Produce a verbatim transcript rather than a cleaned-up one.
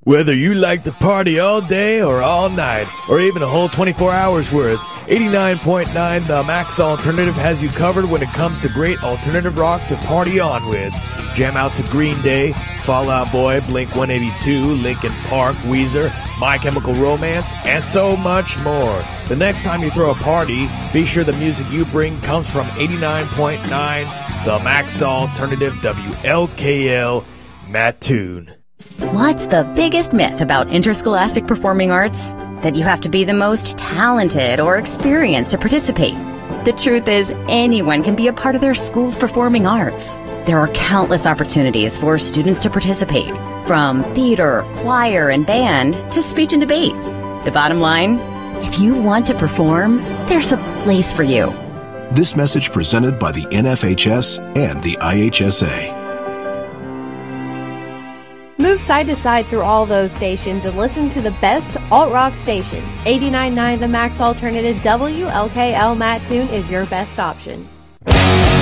Whether you like to party all day or all night, or even a whole twenty-four hours worth, eighty-nine point nine The Max Alternative has you covered when it comes to great alternative rock to party on with. Jam out to Green Day, Fall Out Boy, Blink one eighty-two, Linkin Park, Weezer, My Chemical Romance, and so much more. The next time you throw a party, be sure the music you bring comes from eighty-nine point nine The Max Alternative W L K L Mattoon. What's the biggest myth about interscholastic performing arts? That you have to be the most talented or experienced to participate. The truth is, anyone can be a part of their school's performing arts. There are countless opportunities for students to participate, from theater, choir, and band to speech and debate. The bottom line, if you want to perform, there's a place for you. This message presented by the N F H S and the I H S A. Move side to side through all those stations and listen to the best alt-rock station. eighty-nine point nine The Max Alternative W L K L Mattoon is your best option.